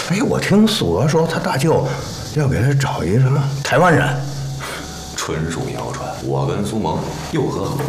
哎，我听苏娥说，他大舅要给他找一什么台湾人。 纯属谣传，我跟苏萌又和好。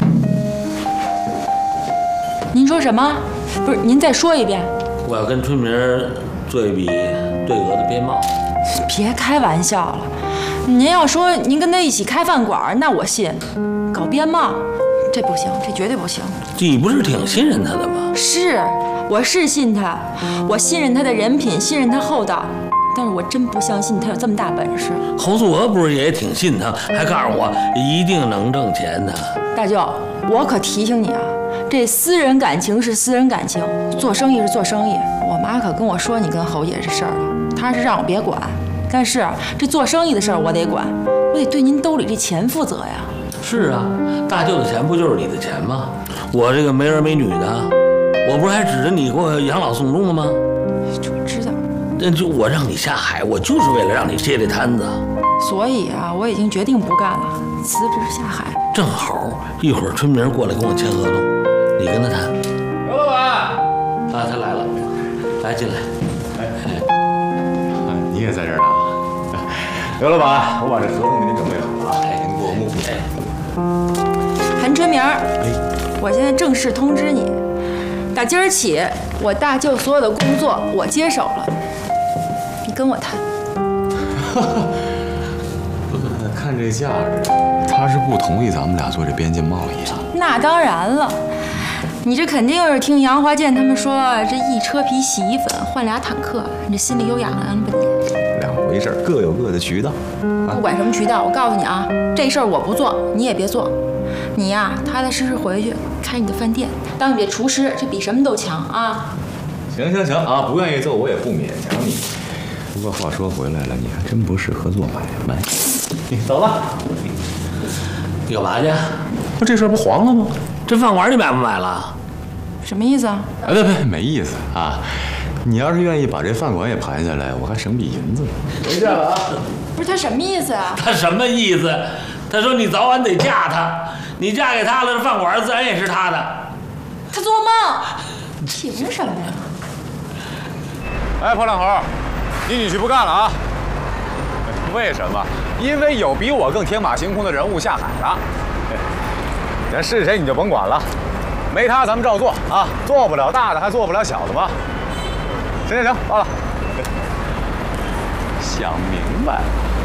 您说什么？不是，您再说一遍。 我要跟春明做一笔对额的边贸。 别开玩笑了，您要说您跟他一起开饭馆，那我信。搞边贸，这不行，这绝对不行。 你不是挺信任他的吗？ 是，我是信他，我信任他的人品，信任他厚道。但是我真不相信他有这么大本事。 侯素娥不是也挺信他，还告诉我一定能挣钱的。 大舅，我可提醒你啊，这私人感情是私人感情，做生意是做生意。我妈可跟我说你跟侯爷这事儿了，她是让我别管。但是这做生意的事儿我得管，我得对您兜里这钱负责呀。 是啊，大舅的钱不就是你的钱吗？我这个没儿没女的，我不是还指着你给我养老送终了吗？ 我知道。 那就我让你下海，我就是为了让你接这摊子。 所以啊，我已经决定不干了，辞职下海。 正好一会儿春明过来跟我签合同，你跟他谈。 刘老板啊，他来了，来进来。 你也在这儿呢。刘老板，我把这合同给你准备好了，您过目。 韩春明，我现在正式通知你，打今儿起，我大舅所有的工作我接手了，你跟我谈。 看这架势，他是不同意咱们俩做这边境贸易啊？ 那当然了，你这肯定是听杨华健他们说这一车皮洗衣粉换俩坦克，你这心里有痒痒了吧你？ 两回事，各有各的渠道。 不管什么渠道，我告诉你啊，这事儿我不做，你也别做。你呀，踏踏实实回去开你的饭店，当你的厨师，这比什么都强啊！ 行啊，不愿意做我也不勉强你。不过话说回来了，你还真不适合做买卖。你走了。 你干嘛去？ 那这事儿不黄了吗？ 这饭馆你买不买了？ 什么意思啊？ 别，没意思啊！你要是愿意把这饭馆也盘下来，我还省笔银子呢。 回见了啊！ 不是他什么意思啊？ 他什么意思？他说你早晚得嫁他，你嫁给他了，这饭馆自然也是他的。 他做梦！凭什么呀？ 哎，破烂猴，你女婿不干了啊？为什么？因为有比我更天马行空的人物下海了。人是谁你就甭管了，没他咱们照做啊，做不了大的还做不了小的吗？行，罢了。想明白了。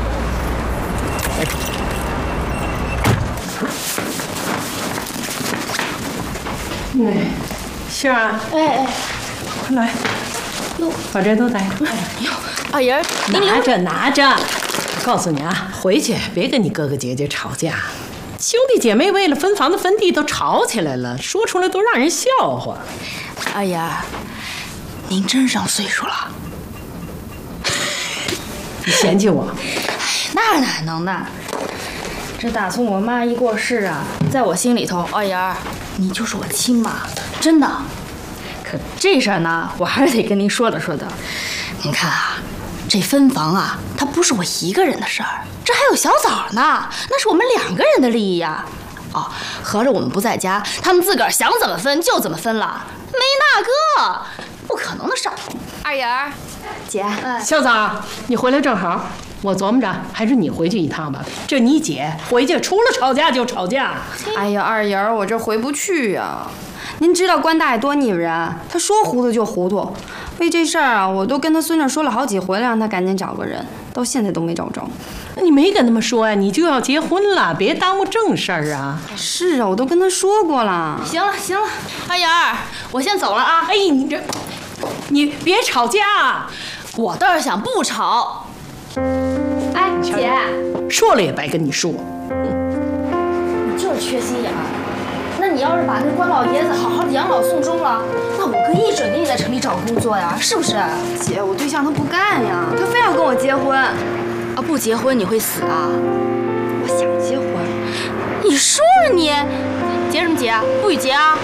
哎，杏儿啊， 哎， 快来，把这都带上。 二爷， 拿着。告诉你啊，回去别跟你哥哥姐姐吵架，兄弟姐妹为了分房子分地都吵起来了，说出来都让人笑话。 二爷，您真上岁数了。 你嫌弃我？ 那哪能呢？这打从我妈一过世啊，在我心里头，二爷你就是我亲妈，真的。可这事儿呢，我还是得跟您说道。您看啊，这分房啊，它不是我一个人的事儿，这还有小枣呢，那是我们2个人的利益呀。哦，合着我们不在家，他们自个儿想怎么分就怎么分了，没那个，不可能的事儿。二爷，姐， 小枣，你回来正好。我琢磨着，还是你回去一趟吧。这你姐回去除了吵架就吵架。 哎呀，二爷，我这回不去呀。您知道关大爷多腻歪人，他说糊涂就糊涂。为这事儿啊，我都跟他孙女说了好几回了，让他赶紧找个人，到现在都没找着。 你没跟他们说呀？你就要结婚了，别耽误正事儿啊。 是啊，我都跟他说过了。 行了，二爷，我先走了啊。 哎，你别吵架。 我倒是想不吵。哎，姐， 说了也白跟你说。 你就是缺心眼儿。那你要是把那关老爷子好好的养老送终了，那我哥一准给你在城里找工作呀，是不是？ 姐，我对象他不干呀，他非要跟我结婚。 啊，不结婚你会死啊？ 我想结婚。 你说你结什么结啊？不许结啊！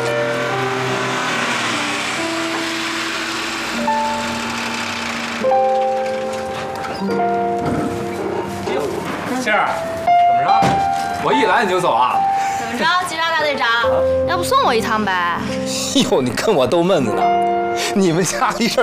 杏儿，怎么着？我一来你就走啊？ 怎么着，吉拉大队长，要不送我一趟呗？ 哟，你跟我逗闷子呢？你们家一事